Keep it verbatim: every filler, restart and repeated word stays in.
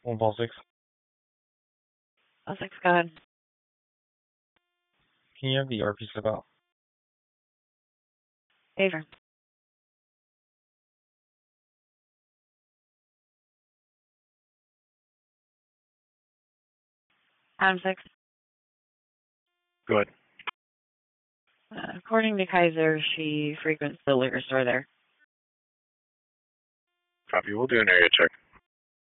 One ball six. Oh, six, go ahead. Can you have the R P step out? Favor. Adam six. Go ahead. Uh, according to Kaiser, she frequents the liquor store there. Copy. We'll do an area check.